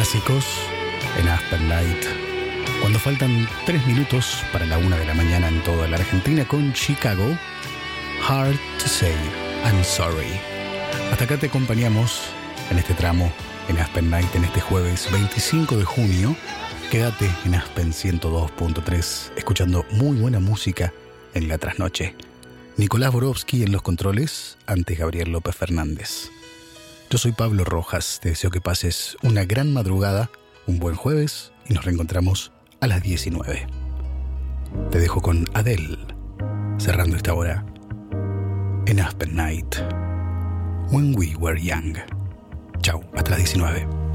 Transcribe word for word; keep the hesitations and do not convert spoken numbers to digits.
clásicos en Aspen Light. Cuando faltan tres minutos para la una de la mañana en toda la Argentina con Chicago, Hard to Say I'm Sorry. Hasta acá te acompañamos en este tramo en Aspen Light en este jueves veinticinco de junio. Quédate en Aspen ciento dos punto tres escuchando muy buena música en la trasnoche. Nicolás Borowski en los controles, ante Gabriel López Fernández. Yo soy Pablo Rojas, te deseo que pases una gran madrugada, un buen jueves y nos reencontramos a las diecinueve. Te dejo con Adele, cerrando esta hora en Aspen Night, When We Were Young. Chau, hasta las diecinueve.